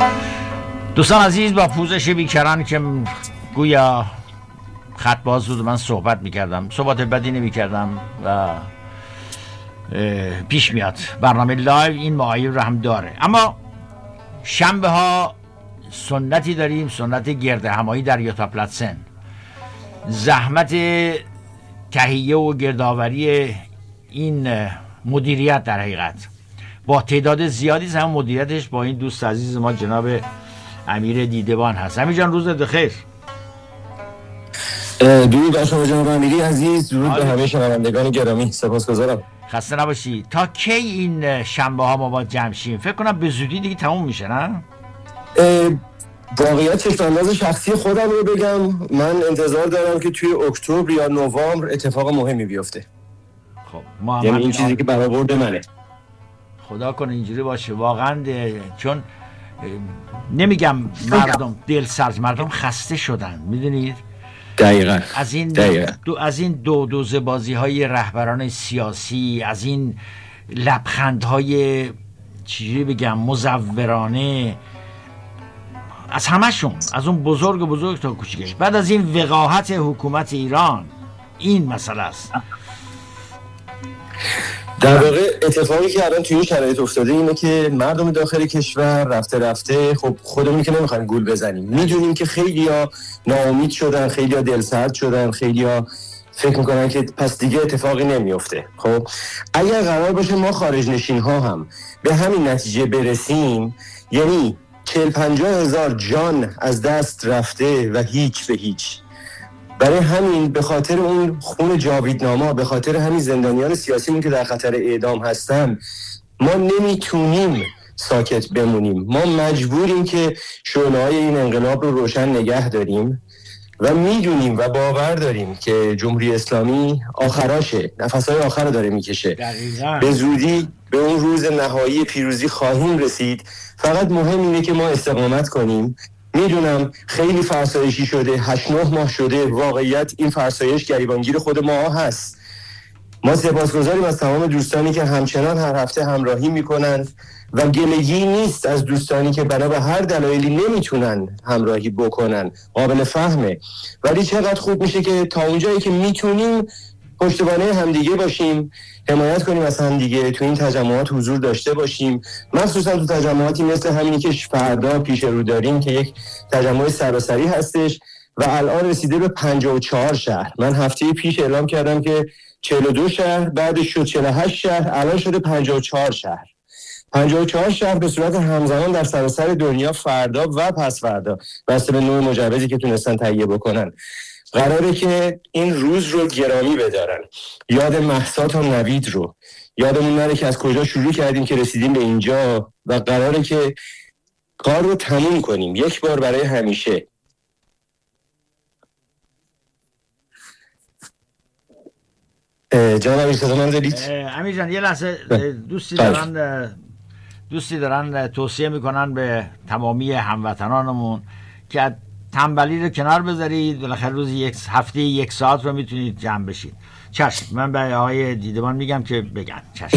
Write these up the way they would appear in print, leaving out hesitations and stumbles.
دوستان عزیز، با پوزش بیکران که گویا خط باز بود من صحبت میکردم، صحبت بدی نمیکردم و پیش میاد. برنامه لایو این معایب رو هم داره، اما شنبه ها سنتی داریم، سنت گرد همایی در یوتا پلاتسن. زحمت تهیه و گردآوری این مدیریت در حقیقت با تعداد زیادی هم مدیریتش با این دوست عزیز ما جناب امیر دیدبان هست. امیر جان روزت بخیر. درود بر شما جناب امیری عزیز، درود به همه شنوندگان گرامی، سپاسگزارم. خسته نباشی. تا کی این شنبه ها ما با جمع شیم؟ فکر کنم به زودی دیگه تموم میشه نه؟ واقعیت چشم‌انداز شخصی خودم رو بگم، من انتظار دارم که توی اکتبر یا نوامبر اتفاق مهمی بیفته. خب ما یعنی این چیزی که برآورد منه. خدا کنه اینجوری باشه واقعا، چون نمیگم مردم دل سرد، مردم خسته شدن، میدونید دقیقاً از این دوزه بازی های رهبران سیاسی، از این لبخندهای چیزی بگم مزورانه، از همشون، از اون بزرگ تا کوچیک، بعد از این وقاحت حکومت ایران. این مسئله است. در واقع اتفاقی که الان توی این شرایط افتاده اینه که مردم داخل کشور رفته خب خودمون که نمیخوایم گول بزنیم، میدونیم که خیلیا ناامید شدن، خیلیا دلسرد شدن، خیلیا فکر میکنن که پس دیگه اتفاقی نمیفته. خب اگر قرار باشه ما خارج نشین ها هم به همین نتیجه برسیم، یعنی 40-50 هزار جان از دست رفته و هیچ به هیچ، برای همین به خاطر اون خون جاویدنامه، به خاطر همین زندانیان سیاسیمون که در خطر اعدام هستن، ما نمیتونیم ساکت بمونیم. ما مجبوریم که شعله‌های این انقلاب رو روشن نگه داریم و میدونیم و باور داریم که جمهوری اسلامی آخراشه، نفسهای آخر رو داره میکشه. به زودی به اون روز نهایی پیروزی خواهیم رسید. فقط مهم اینه که ما استقامت کنیم. میدونم خیلی فرسایشی شده، 8-9 ماه شده، واقعیت این فرسایش گریبانگیر خود ما هست. ما سپاسگزاریم از تمام دوستانی که همچنان هر هفته همراهی میکنن و گلگی نیست از دوستانی که بنا به هر دلایلی نمیتونن همراهی بکنن، قابل فهمه. ولی چقدر خوب میشه که تا اونجایی که میتونیم پشتوانه همدیگه باشیم، حمایت کنیم از همدیگه، تو این تجمعات حضور داشته باشیم، مخصوصا تو تجمعاتی مثل همینی که فردا پیش رو داریم که یک تجمع سراسری هستش و الان رسیده به 54 شهر. من هفته پیش اعلام کردم که 42 شهر، بعدش شد 48 شهر، الان شده 54 شهر. 54 شهر به صورت همزمان در سراسر دنیا فردا و پس فردا بسته به نوع مجوزی که تونستن تهیه بکنن قراره که این روز رو گرامی بدارن. یاد مهسا تا نوید رو یادمون نره که از کجا شروع کردیم که رسیدیم به اینجا و قراره که کار رو تموم کنیم یک بار برای همیشه. جناب امیر صدا من دارید؟ امیر جان یه لحظه، دوستی دارن توصیه میکنن به تمامی هموطنانمون که تنبلی رو کنار بذارید، بالاخره روز یک هفته 1 ساعت رو میتونید جمع بشید. چشم، من به آقای دیدبان میگم که بگن چشم.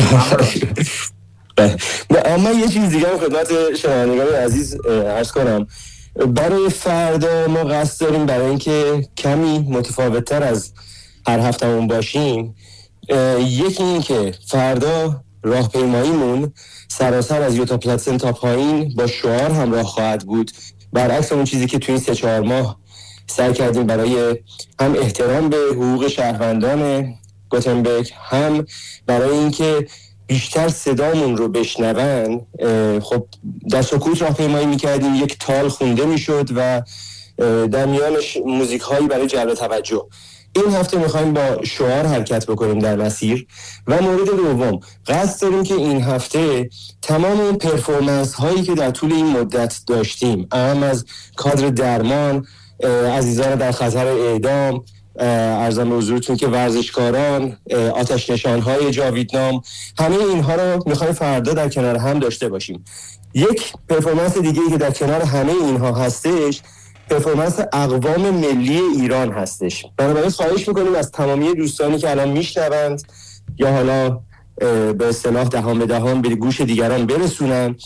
من یه چیز دیگه هم خدمت شنوندگان عزیز عرض کنم. برای فردا ما قصد داریم برای اینکه کمی متفاوت‌تر از هر هفتهمون باشیم. یکی این که فردا راهپیماییمون سراسر از یوتا پلاتسن تا پایین با شعار همراه خواهد بود، برعکس اون چیزی که توی این 3-4 ماه سعی کردیم برای هم احترام به حقوق شهروندان گوتنبرگ، هم برای اینکه بیشتر صدامون رو بشنون. خب در سکوت راهپیمایی میکردیم، یک تال خونده میشد و در میانش موزیک هایی برای جلب توجه. این هفته میخوایم با شعار حرکت بکنیم در مسیر. و مورد دوم، قصد داریم که این هفته تمام اون پرفورمنس هایی که در طول این مدت داشتیم، اهم از کادر درمان، عزیزان در خطر اعدام، عرضم به حضورتون که ورزشکاران، آتش نشان های جاویدنام، همه اینها رو میخوایم فردا در کنار هم داشته باشیم. یک پرفورمنس دیگه که در کنار همه اینها هستش، پرفورمنس اقوام ملی ایران هستش. بنابراین خواهش میکنیم از تمامی دوستانی که الان میشنوند یا حالا به اصطلاح دهان به دهان به گوش دیگران برسونن،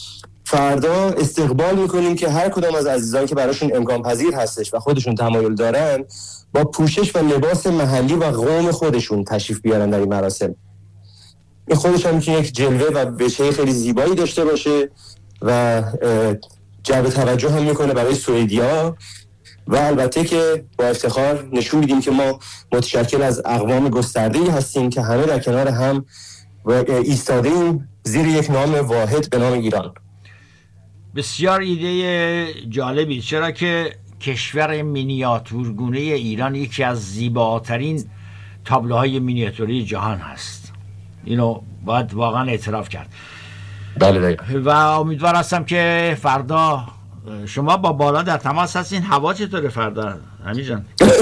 فردا استقبال میکنیم که هر کدام از عزیزان که براشون امکان پذیر هستش و خودشون تمایل دارن با پوشش و لباس محلی و قوم خودشون تشریف بیارن در این مراسم. این خودش هم میتونه یک جلوه و وجهه خیلی زیبایی داشته باشه و جلب توجه هم میکنه برای سوئدیا و البته که با افتخار نشون میدیم که ما متشکل از اقوام گسترده‌ای هستیم که همه در کنار هم ایستادیم زیر یک نام واحد به نام ایران. بسیار ایده جالبی، چرا که کشور مینیاتورگونه ایران یکی از زیباترین تابلوهای مینیاتوری جهان هست. اینو باید واقعا اعتراف کرد. بله. و امیدوار هستم که فردا شما با بالا در تماس هستین. هوا چطوره فردا حمید جان؟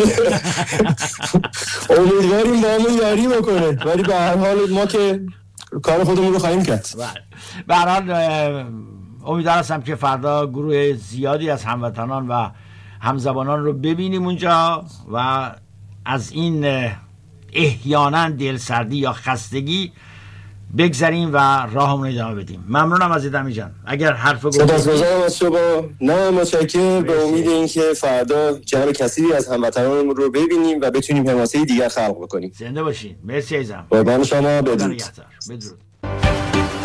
امیدواریم با همون یاری بکنه، ولی به هر حال ما که کار خودمون رو خواهیم کرد. به هر حال امیدوار هستم که فردا گروه زیادی از هموطنان و همزبانان رو ببینیم اونجا و از این احیانا دلسردی یا خستگی بگذریم و راهمون ادامه بدیم. ممنونم از حمید جان. اگر حرف گفتید سپاسگزارم از شما. نه متشکرم. به امید اینکه فردا جمع کثیری از هموطنانمون رو ببینیم و بتونیم حماسه دیگر خلق بکنیم. زنده باشین. مرسی عزیزم. قربان شما. بدرود. بدرود.